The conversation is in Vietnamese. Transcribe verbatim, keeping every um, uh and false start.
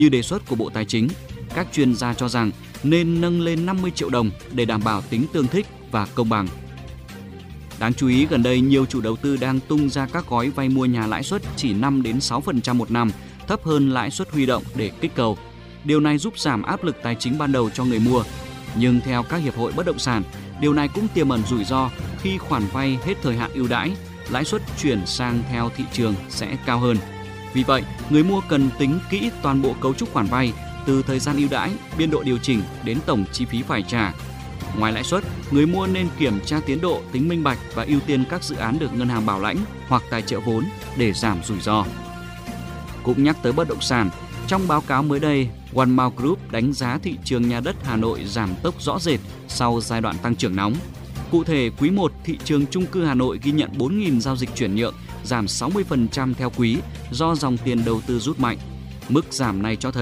Như đề xuất của Bộ Tài chính, các chuyên gia cho rằng nên nâng lên năm mươi triệu đồng để đảm bảo tính tương thích và công bằng. Đáng chú ý, gần đây nhiều chủ đầu tư đang tung ra các gói vay mua nhà lãi suất chỉ năm đến sáu phần trăm một năm, thấp hơn lãi suất huy động để kích cầu. Điều này giúp giảm áp lực tài chính ban đầu cho người mua. Nhưng theo các hiệp hội bất động sản, điều này cũng tiềm ẩn rủi ro khi khoản vay hết thời hạn ưu đãi, lãi suất chuyển sang theo thị trường sẽ cao hơn. Vì vậy, người mua cần tính kỹ toàn bộ cấu trúc khoản vay, từ thời gian ưu đãi, biên độ điều chỉnh đến tổng chi phí phải trả. Ngoài lãi suất, người mua nên kiểm tra tiến độ, tính minh bạch và ưu tiên các dự án được ngân hàng bảo lãnh hoặc tài trợ vốn để giảm rủi ro. Cũng nhắc tới bất động sản, trong báo cáo mới đây, One Mile Group đánh giá thị trường nhà đất Hà Nội giảm tốc rõ rệt sau giai đoạn tăng trưởng nóng. Cụ thể, quý một, thị trường chung cư Hà Nội ghi nhận bốn nghìn giao dịch chuyển nhượng, giảm sáu mươi phần trăm theo quý do dòng tiền đầu tư rút mạnh. Mức giảm này cho thấy